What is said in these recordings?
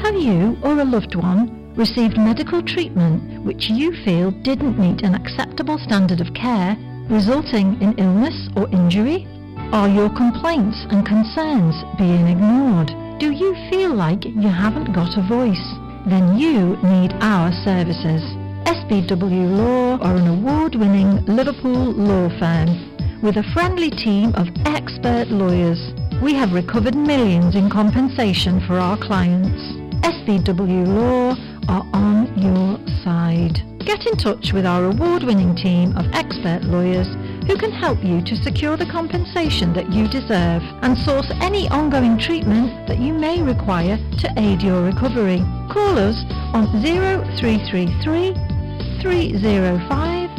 Have you or a loved one received medical treatment which you feel didn't meet an acceptable standard of care, resulting in illness or injury? Are your complaints and concerns being ignored? Do you feel like you haven't got a voice? Then you need our services. SBW Law are an award-winning Liverpool law firm with a friendly team of expert lawyers. We have recovered millions in compensation for our clients. SBW Law are on your side. Get in touch with our award-winning team of expert lawyers who can help you to secure the compensation that you deserve and source any ongoing treatment that you may require to aid your recovery. Call us on 0333 305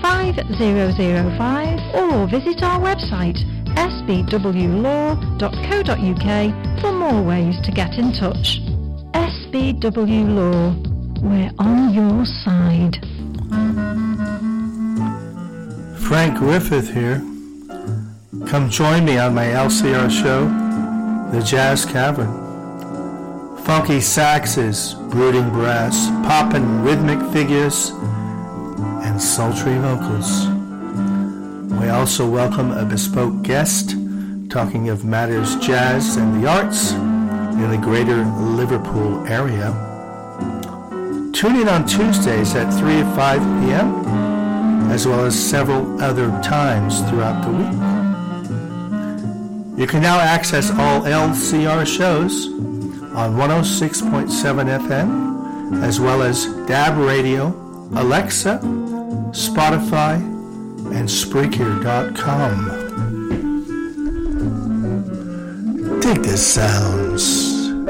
5005 or visit our website sbwlaw.co.uk for more ways to get in touch. SBW Law, we're on your side. Frank Griffith here. Come join me on my LCR show, The Jazz Cavern. Funky saxes, brooding brass, poppin' rhythmic figures, and sultry vocals. We also welcome a bespoke guest talking of matters jazz and the arts in the greater Liverpool area. Tune in on Tuesdays at 3 or 5 p.m., as well as several other times throughout the week. You can now access all LCR shows on 106.7 FM, as well as DAB Radio, Alexa, Spotify, and Spreaker.com. Dig the sounds.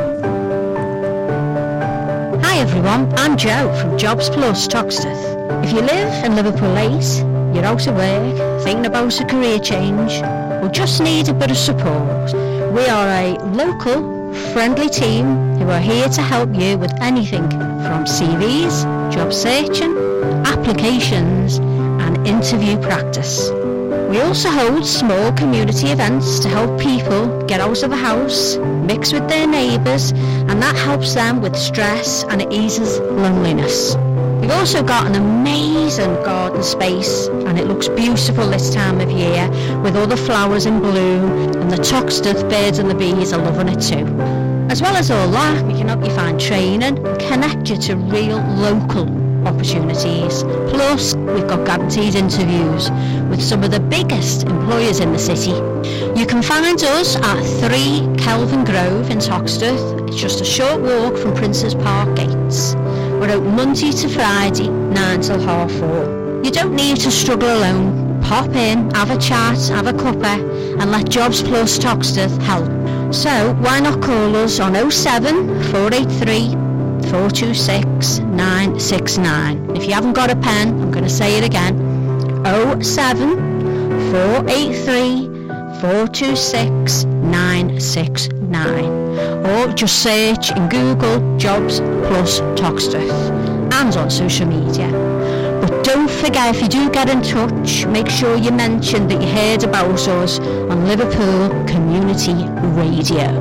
Hi everyone, I'm Jo from Jobs Plus Toxteth. If you live in Liverpool 8, you're out of work, thinking about a career change, or just need a bit of support, we are a local, friendly team who are here to help you with anything from CVs, job searching, applications, and interview practice. We also hold small community events to help people get out of the house, mix with their neighbours, and that helps them with stress and it eases loneliness. We've also got an amazing garden space and it looks beautiful this time of year with all the flowers in bloom, and the Toxteth birds and the bees are loving it too. As well as all that, we can help you find training and connect you to real local opportunities. Plus, we've got guaranteed interviews with some of the biggest employers in the city. You can find us at 3 Kelvin Grove in Toxteth. It's just a short walk from Princes Park gates. We're open Monday to Friday, 9 till 4:30. You don't need to struggle alone. Pop in, have a chat, have a cuppa, and let Jobs Plus Toxteth help. So why not call us on 07 483 426 969. If you haven't got a pen, I'm going to say it again. 07 483 426 969. Or just search in Google Jobs Plus Toxteth and on social media. But don't forget, if you do get in touch, make sure you mention that you heard about us on Liverpool Community Radio.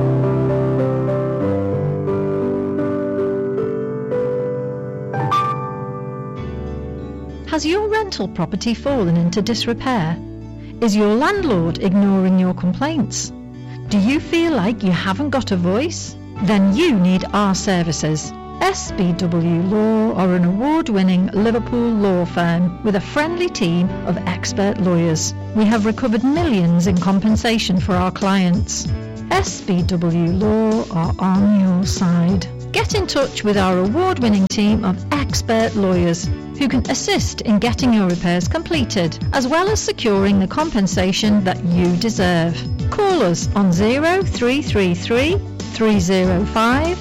Has your rental property fallen into disrepair? Is your landlord ignoring your complaints? Do you feel like you haven't got a voice? Then you need our services. SBW Law are an award-winning Liverpool law firm with a friendly team of expert lawyers. We have recovered millions in compensation for our clients. SBW Law are on your side. Get in touch with our award-winning team of expert lawyers who can assist in getting your repairs completed, as well as securing the compensation that you deserve. Call us on 0333 305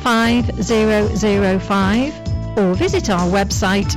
5005 or visit our website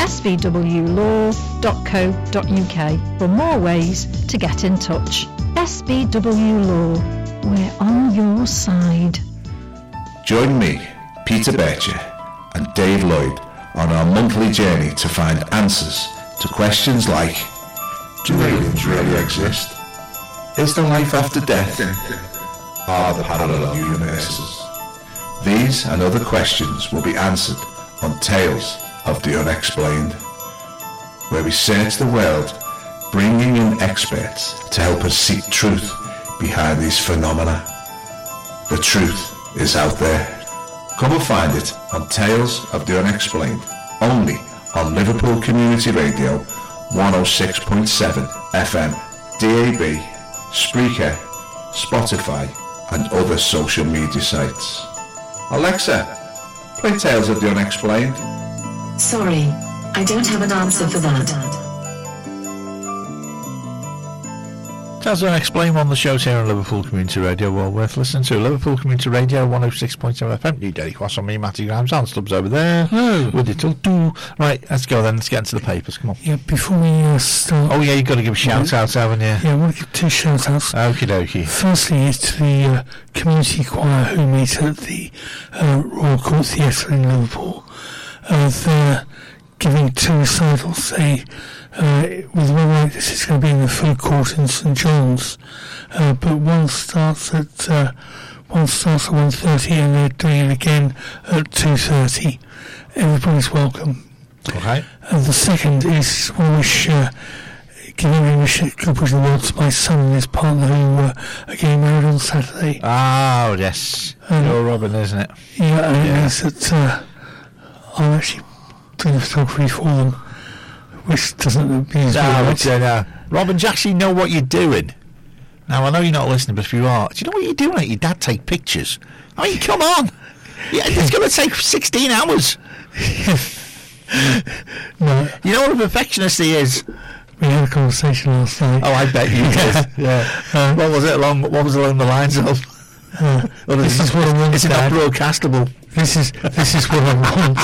sbwlaw.co.uk for more ways to get in touch. SBW Law, we're on your side. Join me, Peter Betcher and Dave Lloyd on our monthly journey to find answers to questions like: do aliens really exist? Is there life after death? Are there parallel universes? These These and other questions will be answered on Tales of the Unexplained, where we search the world, bringing in experts to help us seek truth behind these phenomena. The truth is out there. Come and find it on Tales of the Unexplained, only on Liverpool Community Radio 106.7 FM, DAB, Spreaker, Spotify and other social media sites. Alexa, play Tales of the Unexplained. Sorry, I don't have an answer for that. Tales of the Unexplained, one of the shows here on Liverpool Community Radio, well worth listening to. Liverpool Community Radio 106.7 FM, New Daily Cross on me, Matty Grimes, Alan Stubbs over there. Hello. With it all. Right, let's go then, let's get into the papers, come on. Yeah, before we start... Oh yeah, you've got to give a shout out, haven't you? Yeah, I want to give 2 shout outs. Okie dokie. Firstly is to the community choir who meet at the Royal Court Theatre in Liverpool. They're giving 2 recitals. With one like this, it's going to be in the food court in St John's, but one starts at 1:30 and they're doing it again at 2:30. Everybody's welcome. Okay. And the second is one which giving wish good wishes in the world to my son and his partner who are getting married on Saturday. Oh yes, you're Robin, isn't it? Yeah, and it means that I'm actually doing the photography for them, which doesn't abuse me. No. Robin, do you actually know what you're doing? Now, I know you're not listening, but if you are, do you know what you're doing? Let your dad take pictures. I mean, come on. Yeah, it's going to take 16 hours. No. You know what a perfectionist he is? We had a conversation last night. Oh, I bet you did. Yeah. What was it along the lines of? This is what I want, It's not broadcastable. This is what I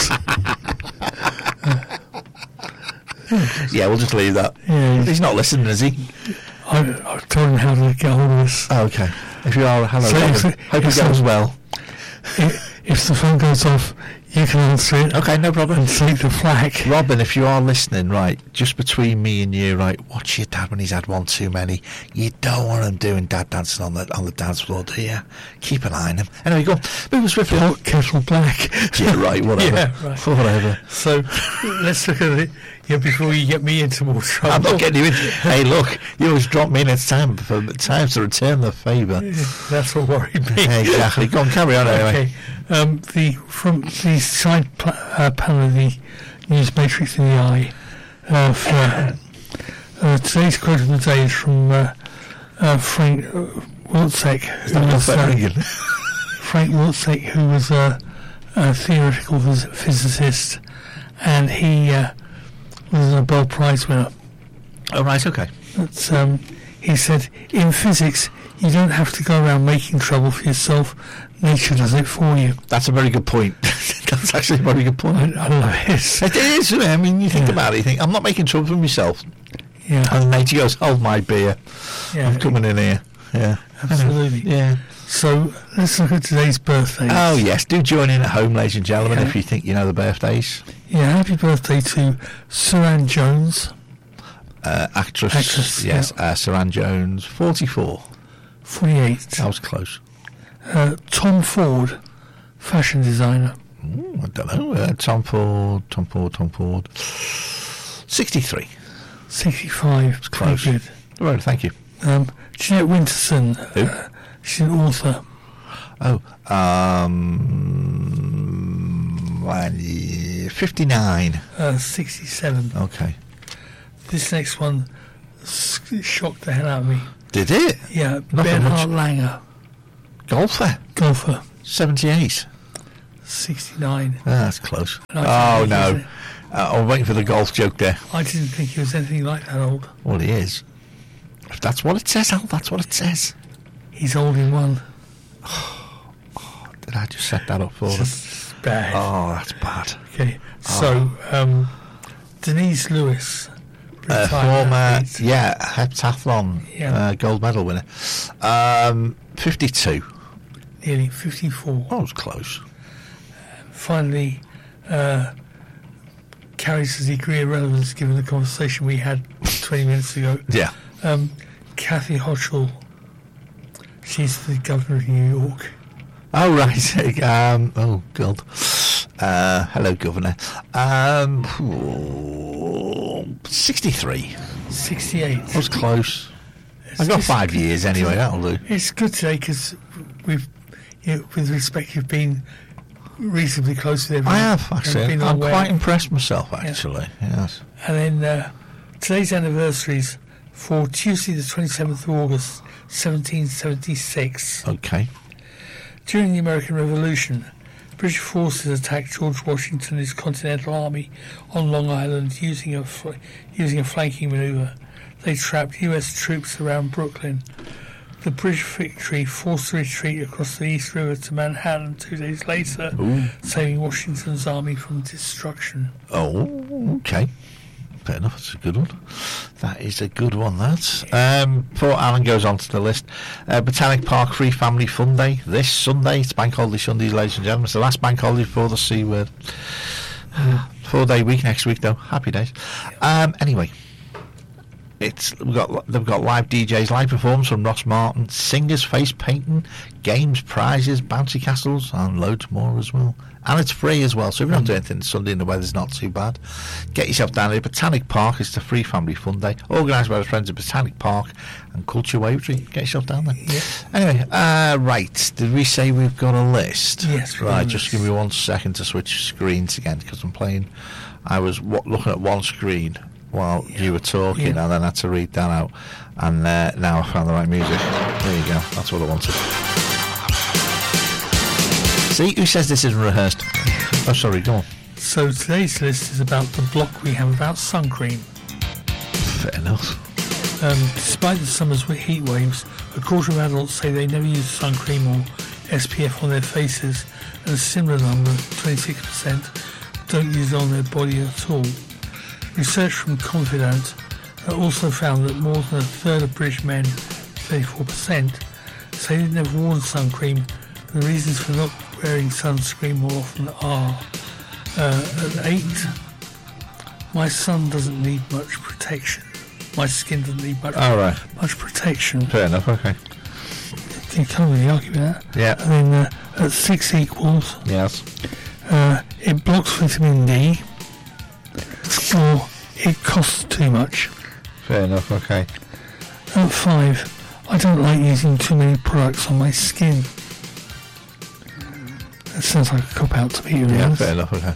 want. Yeah, we'll just leave that. Yeah, He's not listening, is he? I've told him how to get hold of us. Oh, okay. If you are, hello. So Hope it goes well. If the phone goes off, you can answer it. Okay, no problem. And take the flag. Robin, if you are listening, right, just between me and you, right, watch your dad when he's had one too many. You don't want him doing dad dancing on the dance floor, do you? Keep an eye on him. Anyway, go on. Move swiftly. Hot kettle black. Yeah, right, whatever. Yeah, right. Whatever. So, let's look at it before you get me into more trouble. I'm not getting you in. Hey, look, you always drop me in at time to return the favour. That's what worried me. Exactly. Go on, carry on anyway. Okay. From the side panel of the News Matrix in the Eye, today's quote of the day is from Frank Wilczek, who was a theoretical physicist, and he was a Nobel Prize winner. Oh, right, okay. He said, in physics, you don't have to go around making trouble for yourself. Nature does it for you. That's a very good point. That's actually a very good point. I love it. It is, isn't it? I mean, you think about it, you think, I'm not making trouble for myself. Yeah. And nature goes, hold my beer. Yeah. I'm coming in here. Yeah. Absolutely. Yeah. So, let's look at today's birthdays. Oh, yes. Do join in at home, ladies and gentlemen, if you think you know the birthdays. Yeah, happy birthday to Suran Jones. Actress, yes. Yeah. Suran Jones, 44. 48. That was close. Tom Ford, fashion designer. I don't know. Tom Ford. 63. 65. It's close. Good. Right, thank you. Jeanette Winterson. Who? She's an author. Oh, 59. 67. Okay. This next one shocked the hell out of me. Did it? Yeah, Not Bernhard much. Langer, Golfer. 78. 69. That's close. And I Oh, didn't no. think I'm waiting for the golf joke there. I didn't think he was anything like that old. Well, he is. If that's what it says, Al, that's what it says. He's old in one. Did I just set that up for them? Just bad. Oh, that's bad. Okay, so Denise Lewis, retired Former, athlete. heptathlon gold medal winner. 52. Nearly 54. Oh, it was close. Finally, carries a degree of relevance given the conversation we had 20 minutes ago. Yeah. Kathy Hochul, she's the governor of New York. Oh, right. Oh, God. Hello, Governor. 63. 68. I was close. I got 5 years anyway, that'll do. It's good today because with respect, you've been reasonably close with everyone. I have, actually. I'm quite impressed myself, actually. Yeah. Yes. And then today's anniversaries for Tuesday the 27th of August 1776. Okay. During the American Revolution, British forces attacked George Washington and his Continental Army on Long Island using a flanking manoeuvre. They trapped US troops around Brooklyn. The British victory forced a retreat across the East River to Manhattan 2 days later, saving Washington's army from destruction. Oh, okay. Fair enough, that's a good one. That is a good one, that. Before Alan goes on to the list, Botanic Park Free Family Fun Day this Sunday. It's Bank Holiday Sunday, ladies and gentlemen. It's the last Bank Holiday before the C word. 4-day week next week, though. Happy days. Anyway, they've got live DJs, live performance from Ross Martin, singers, face painting, games, prizes, bouncy castles, and loads more as well. And it's free as well, so if you're not doing anything Sunday and the weather's not too bad, get yourself down there. Botanic Park is the free family fun day, organised by the friends of Botanic Park and Culture Wavertree. Get yourself down there. Yeah. Anyway, right, did we say we've got a list? Yes. Right, just give me 1 second to switch screens again, because I was looking at one screen while you were talking, and then I had to read that out, and now I found the right music. There you go, that's what I wanted. See, who says this isn't rehearsed? Oh, sorry, go on. So today's list is about the block we have about sun cream. Fair enough. Despite the summer's heat waves, a quarter of adults say they never use sun cream or SPF on their faces, and a similar number, 26%, don't use it on their body at all. Research from Confidant also found that more than a third of British men, 34%, say they've never worn sun cream. The reasons for not wearing sunscreen more often are at 8, my sun doesn't need much protection. My skin doesn't need much protection. Fair enough, okay. You can't really argue with that. Yeah. And then at 6 equals, yes, it blocks vitamin D, or it costs too much. Fair enough, okay. At 5, I don't like using too many products on my skin. That sounds like a cop-out to me, really. Yeah, fair enough, okay.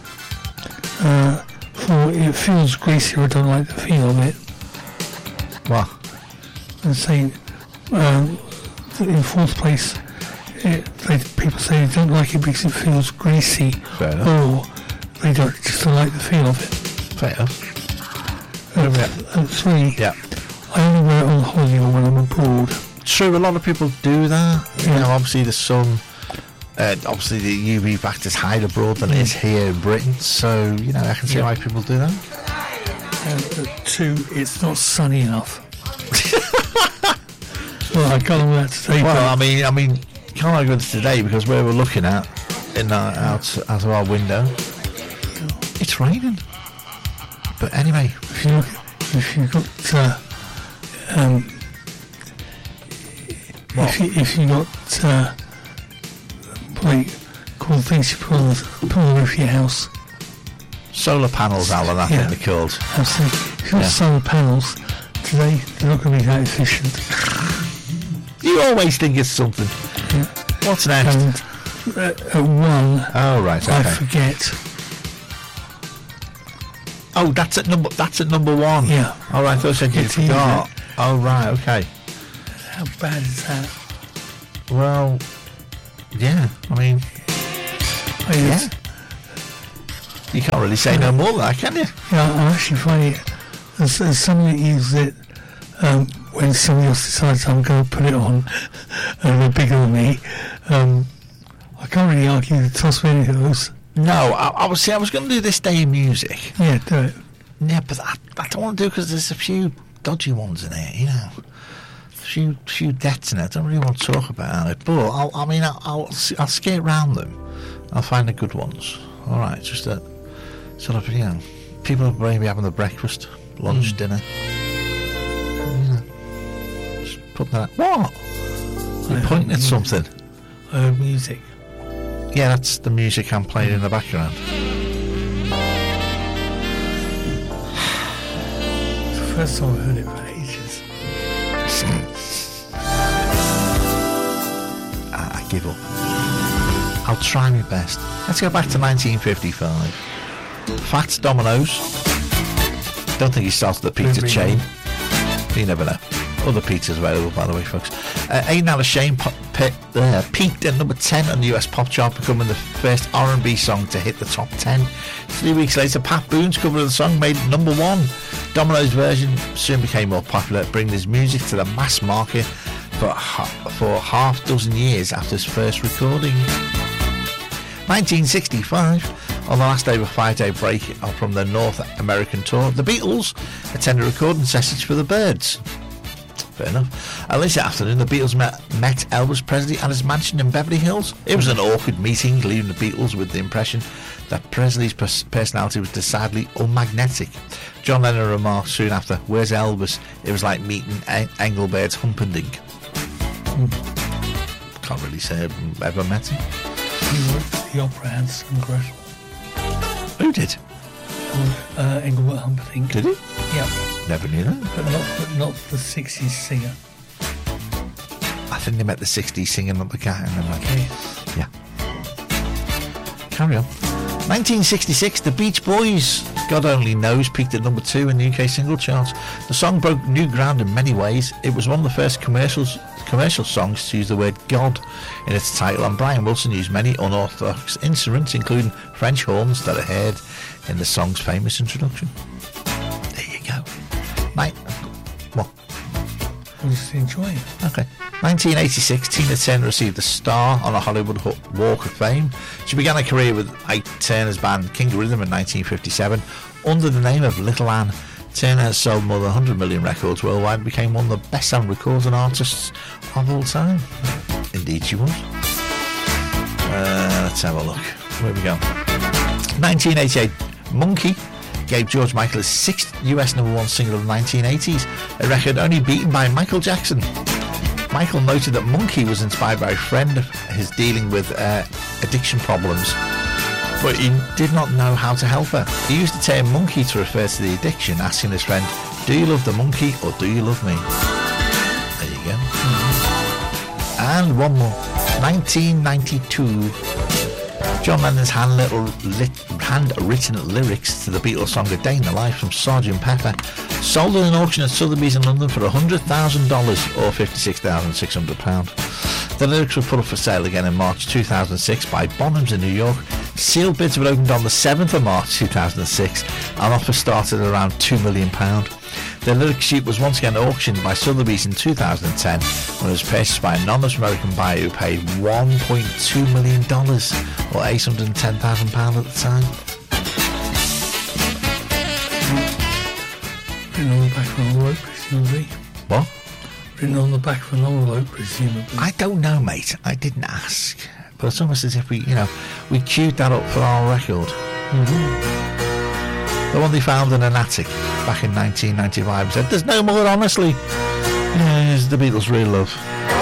4, it feels greasy, I don't like the feel of it. What? And saying, in 4th place, people say they don't like it because it feels greasy. Fair enough. Or they just don't like the feel of it. Fair enough. At 3, yeah, I only wear it on holiday or when I'm abroad. True, a lot of people do that. You know, obviously the sun, obviously the UV factor's higher abroad than it is here in Britain, so, you know, I can see why people do that. At 2, it's not sunny enough. Well, I can't remember that today. Well, I mean, can't argue with it today because where we're looking at, out of our window, it's raining. But anyway, if you've got cool things you put on the roof of your house. Solar panels, Alan, I think they're called. Absolutely. If you've got solar panels, today they're not going to be that efficient. You always think it's something. Yeah. What's next? And at 1, oh right, okay. I forget. Oh, that's at number 1. Yeah. All right, I thought you forgot. Oh right, okay. How bad is that? Well, yeah. I mean, yeah. You can't really say no more than that, can you? Yeah, I'm actually finding it. As somebody that uses it when somebody else decides I'm going to put it on and they're bigger than me, I can't really argue the toss of any of those. No, I was going to do this day in music. Yeah, do it. Yeah, but I don't want to do it because there's a few dodgy ones in it, you know. A few deaths in it. I don't really want to talk about it, but I'll skate around them. I'll find the good ones. All right, just that sort of, you know, people are maybe having the breakfast, lunch, dinner. You know, just put that. What? You're pointing at something. Music. Yeah, that's the music I'm playing in the background. It's the first time I've heard it for ages. I give up. I'll try my best. Let's go back to 1955. Fats Domino's. Don't think he started the pizza chain. You never know. Other pizzas available, by the way, folks. Ain't That a Shame peaked at number 10 on the US pop chart, becoming the first R&B song to hit the top 10. 3 weeks later, Pat Boone's cover of the song made it number 1. Domino's version soon became more popular, bringing his music to the mass market for half dozen years after his first recording. 1965, on the last day of a 5-day break from the North American tour, the Beatles attended recording sessions for the Byrds. Fair enough. And later afternoon, the Beatles met Elvis Presley at his mansion in Beverly Hills. It was an awkward meeting, leaving the Beatles with the impression that Presley's personality was decidedly unmagnetic. John Lennon remarked soon after, "Where's Elvis? It was like meeting Engelbert's Humperdinck." Can't really say I've ever met him. He worked at the Opera House and Gretel. Who did? Engelbert Humperdinck. Did he? Yeah. Never knew that. But not the 60s singer. I think they met the 60s singing at the cat and then Okay. yeah. Carry on. 1966, the Beach Boys, God Only Knows, peaked at number 2 in the UK single charts. The song broke new ground in many ways. It was one of the first commercial songs to use the word God in its title, and Brian Wilson used many unorthodox instruments, including French horns that are heard in the song's famous introduction. There you go. What? I'm just enjoying it. Okay. 1986, Tina Turner received a star on a Hollywood Walk of Fame. She began her career with Ike Turner's band King of Rhythm in 1957. Under the name of Little Ann, Turner has sold more than 100 million records worldwide and became one of the best-selling recording artists of all time. Indeed she was. Let's have a look. Where we go? 1988, Monkey gave George Michael his 6th US #1 single of the 1980s, a record only beaten by Michael Jackson. Michael noted that Monkey was inspired by a friend of his dealing with addiction problems, but he did not know how to help her. He used the term monkey to refer to the addiction, asking his friend, "Do you love the monkey or do you love me?" There you go. And one more. 1992. John Lennon's handwritten lyrics to the Beatles song A Day in the Life from Sgt. Pepper sold at an auction at Sotheby's in London for $100,000 or £56,600. The lyrics were put up for sale again in March 2006 by Bonhams in New York. Sealed bids were opened on the 7th of March 2006 and offers started at around £2 million. The lyric sheet was once again auctioned by Sotheby's in 2010 when it was purchased by a anonymous American buyer who paid $1.2 million or £810,000 at the time. Written on the back of an envelope, presumably. What? Written on the back of an envelope, presumably. I don't know, mate. I didn't ask. But it's almost as if we queued that up for our record. Mm-hmm. The one they found in an attic back in 1995 said, "There's no more, honestly." Yes, the Beatles really love.